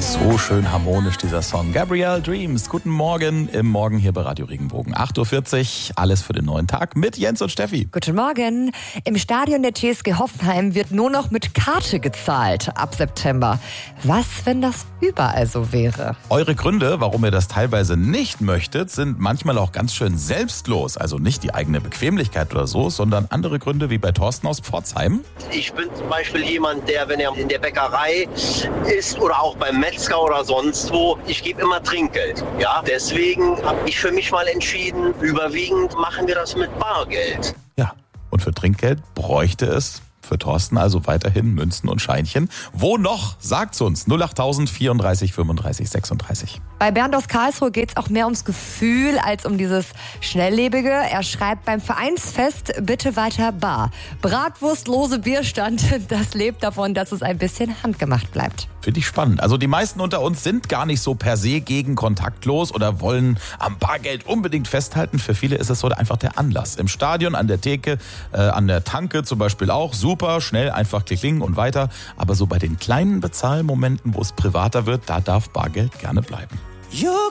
So schön harmonisch dieser Song. Gabrielle Dreams, guten Morgen im Morgen hier bei Radio Regenbogen. 8.40 Uhr, alles für den neuen Tag mit Jens und Steffi. Guten Morgen. Im Stadion der TSG Hoffenheim wird nur noch mit Karte gezahlt ab September. Was, wenn das überall so wäre? Eure Gründe, warum ihr das teilweise nicht möchtet, sind manchmal auch ganz schön selbstlos. Also nicht die eigene Bequemlichkeit oder so, sondern andere Gründe wie bei Thorsten aus Pforzheim. Ich bin zum Beispiel jemand, der, wenn er in der Bäckerei ist oder auch beim Metzger oder sonst wo, ich gebe immer Trinkgeld. Ja, deswegen habe ich für mich mal entschieden, überwiegend machen wir das mit Bargeld. Ja, und für Trinkgeld bräuchte es für Thorsten also weiterhin Münzen und Scheinchen. Wo noch? Sagt's uns. 08000 34 35 36. Bei Bernd aus Karlsruhe geht's auch mehr ums Gefühl als um dieses Schnelllebige. Er schreibt beim Vereinsfest bitte weiter bar. Bratwurst, lose Bierstand, das lebt davon, dass es ein bisschen handgemacht bleibt. Finde ich spannend. Also die meisten unter uns sind gar nicht so per se gegen kontaktlos oder wollen am Bargeld unbedingt festhalten. Für viele ist es so einfach der Anlass. Im Stadion, an der Theke, an der Tanke zum Beispiel auch. Super, schnell, einfach klicken und weiter. Aber so bei den kleinen Bezahlmomenten, wo es privater wird, da darf Bargeld gerne bleiben.